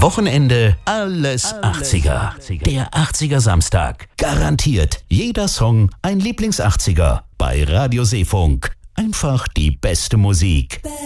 Wochenende alles 80er. Der 80er Samstag. Garantiert jeder Song ein Lieblings-80er. Bei Radio Seefunk. Einfach die beste Musik.